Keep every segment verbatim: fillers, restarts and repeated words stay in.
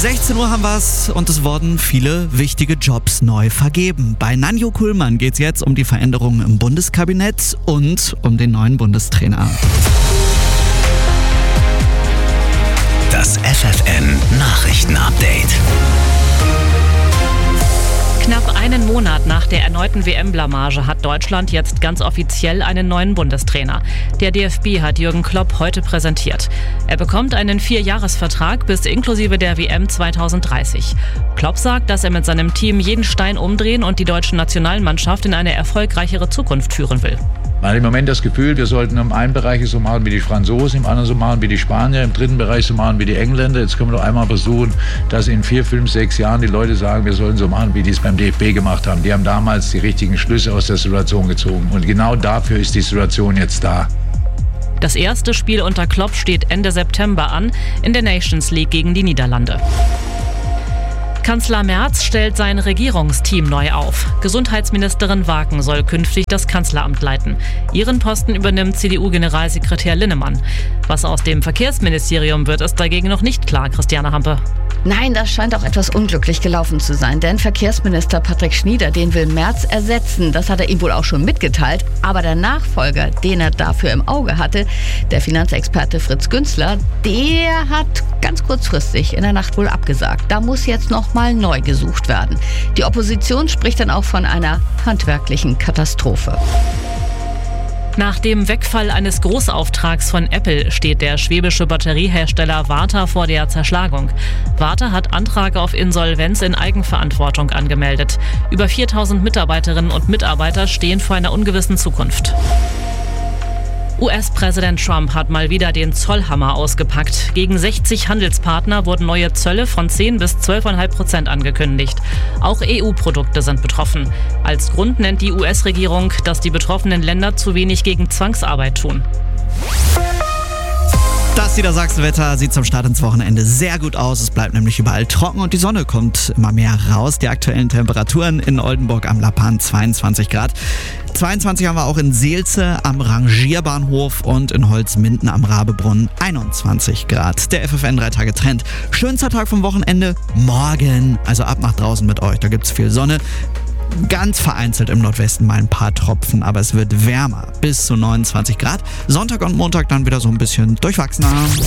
sechzehn Uhr haben wir's und es wurden viele wichtige Jobs neu vergeben. Bei Nanjo Kuhlmann geht's jetzt um die Veränderungen im Bundeskabinett und um den neuen Bundestrainer. Das F F N Nachrichten-Update. Knapp einen Monat nach der erneuten W M-Blamage hat Deutschland jetzt ganz offiziell einen neuen Bundestrainer. Der D F B hat Jürgen Klopp heute präsentiert. Er bekommt einen Vierjahresvertrag bis inklusive der W M zwanzig dreißig. Klopp sagt, dass er mit seinem Team jeden Stein umdrehen und die deutsche Nationalmannschaft in eine erfolgreichere Zukunft führen will. Man hat im Moment das Gefühl, wir sollten im einen Bereich so machen wie die Franzosen, im anderen so machen wie die Spanier, im dritten Bereich so machen wie die Engländer. Jetzt können wir doch einmal versuchen, dass in vier, fünf, sechs Jahren die Leute sagen, wir sollen so machen, wie die es beim D F B gemacht haben. Die haben damals die richtigen Schlüsse aus der Situation gezogen. Und genau dafür ist die Situation jetzt da. Das erste Spiel unter Klopp steht Ende September an, in der Nations League gegen die Niederlande. Kanzler Merz stellt sein Regierungsteam neu auf. Gesundheitsministerin Waken soll künftig das Kanzleramt leiten. Ihren Posten übernimmt C D U-Generalsekretär Linnemann. Was aus dem Verkehrsministerium wird, ist dagegen noch nicht klar, Christiane Hampe. Nein, das scheint auch etwas unglücklich gelaufen zu sein, denn Verkehrsminister Patrick Schnieder, den will Merz ersetzen. Das hat er ihm wohl auch schon mitgeteilt. Aber der Nachfolger, den er dafür im Auge hatte, der Finanzexperte Fritz Günzler, der hat ganz kurzfristig in der Nacht wohl abgesagt. Da muss jetzt noch mal neu gesucht werden. Die Opposition spricht dann auch von einer handwerklichen Katastrophe. Nach dem Wegfall eines Großauftrags von Apple steht der schwäbische Batteriehersteller Varta vor der Zerschlagung. Varta hat Antrag auf Insolvenz in Eigenverantwortung angemeldet. Über viertausend Mitarbeiterinnen und Mitarbeiter stehen vor einer ungewissen Zukunft. U S-Präsident Trump hat mal wieder den Zollhammer ausgepackt. Gegen sechzig Handelspartner wurden neue Zölle von zehn bis zwölf Komma fünf Prozent angekündigt. Auch E U-Produkte sind betroffen. Als Grund nennt die U S-Regierung, dass die betroffenen Länder zu wenig gegen Zwangsarbeit tun. Das Niedersachsen-Wetter sieht zum Start ins Wochenende sehr gut aus. Es bleibt nämlich überall trocken und die Sonne kommt immer mehr raus. Die aktuellen Temperaturen in Oldenburg am Lappan zweiundzwanzig Grad. zweiundzwanzig haben wir auch in Seelze am Rangierbahnhof und in Holzminden am Rabebrunn einundzwanzig Grad. Der F F N drei Tage Trend. Schönster Tag vom Wochenende morgen. Also ab nach draußen mit euch. Da gibt's viel Sonne. Ganz vereinzelt im Nordwesten mal ein paar Tropfen, aber es wird wärmer, bis zu neunundzwanzig Grad. Sonntag und Montag dann wieder so ein bisschen durchwachsener.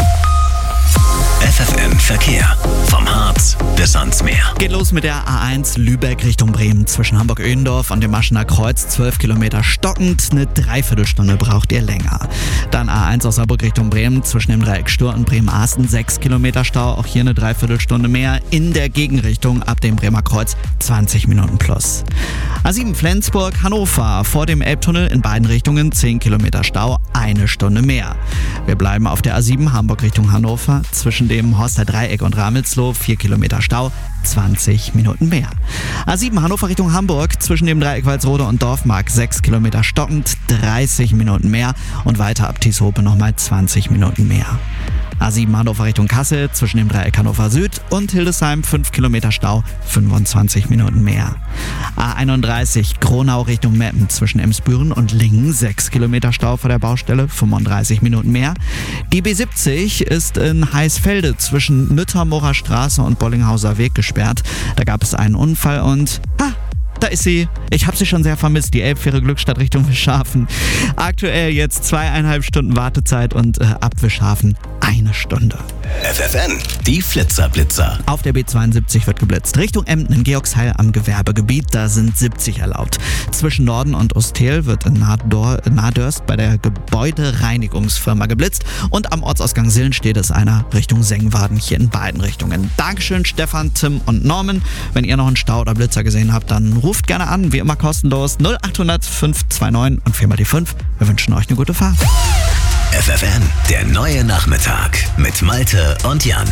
F F N Verkehr. Vom Harz bis ans Meer. Geht los mit der A eins Lübeck Richtung Bremen. Zwischen Hamburg-Öhendorf und dem Maschener Kreuz zwölf Kilometer stockend. Eine Dreiviertelstunde braucht ihr länger. Dann A eins aus Saarbrück Richtung Bremen. Zwischen dem Dreieck Stur und Bremen-Asten sechs Kilometer Stau. Auch hier eine Dreiviertelstunde mehr. In der Gegenrichtung ab dem Bremer Kreuz zwanzig Minuten plus. A sieben Flensburg-Hannover. Vor dem Elbtunnel in beiden Richtungen zehn Kilometer Stau. Eine Stunde mehr. Wir bleiben auf der A sieben Hamburg Richtung Hannover. Zwischen dem Horster Dreieck und Ramelsloh vier Kilometer Stau, zwanzig Minuten mehr. A sieben Hannover Richtung Hamburg, zwischen dem Dreieck Walsrode und Dorfmark sechs Kilometer stockend, dreißig Minuten mehr und weiter ab Tieshope nochmal zwanzig Minuten mehr. A sieben Hannover Richtung Kassel, zwischen dem Dreieck Hannover Süd und Hildesheim fünf Kilometer Stau, fünfundzwanzig Minuten mehr. A einunddreißig Gronau Richtung Meppen, zwischen Emsbüren und Lingen sechs Kilometer Stau vor der Baustelle, fünfunddreißig Minuten mehr. Die B siebzig ist in Heisfelde zwischen Nüttermorer Straße und Bollinghauser Weg gesperrt. Da gab es einen Unfall und... Ah, da ist sie. Ich habe sie schon sehr vermisst, die Elbfähre Glückstadt Richtung Wischhafen. Aktuell jetzt zweieinhalb Stunden Wartezeit und äh, ab Wischhafen eine Stunde. F F N, die Flitzerblitzer. Auf der B zweiundsiebzig wird geblitzt. Richtung Emden in Georgsheil am Gewerbegebiet, da sind siebzig erlaubt. Zwischen Norden und Ostel wird in Nadörst bei der Gebäudereinigungsfirma geblitzt. Und am Ortsausgang Sillenstedt ist einer Richtung Sengwarden, hier in beiden Richtungen. Dankeschön Stefan, Tim und Norman. Wenn ihr noch einen Stau oder Blitzer gesehen habt, dann ruft gerne an, wie immer kostenlos null achthundert fünf zwei neun und vier mal die fünf. Wir wünschen euch eine gute Fahrt. F F N, der neue Nachmittag mit Malte und Jan.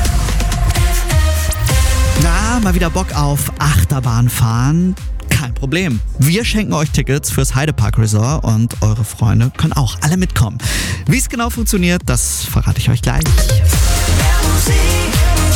Na, mal wieder Bock auf Achterbahn fahren? Kein Problem. Wir schenken euch Tickets fürs Heidepark Resort und eure Freunde können auch alle mitkommen. Wie es genau funktioniert, das verrate ich euch gleich. Mehr Musik,